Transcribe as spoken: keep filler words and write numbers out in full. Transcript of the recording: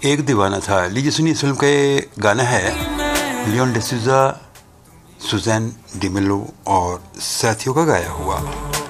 एक दीवाना था। लीजिए सुनिए, इस फिल्म का ये गाना है लियोन डिसूजा, सुजैन डिमेलो और साथियों का गाया हुआ।